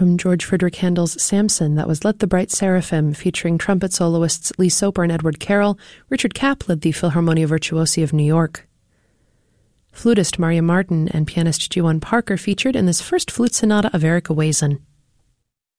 From George Frederick Handel's Samson, that was Let the Bright Seraphim, featuring trumpet soloists Lee Soper and Edward Carroll. Richard Kapp led the Philharmonia Virtuosi of New York. Flutist Maria Martin and pianist Jiwon Parker featured in this first flute sonata of Erica Wazen.